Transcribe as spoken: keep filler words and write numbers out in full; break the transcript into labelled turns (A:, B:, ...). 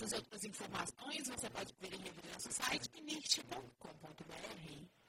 A: Essas outras informações você pode ver em nosso site, nirt ponto com ponto br.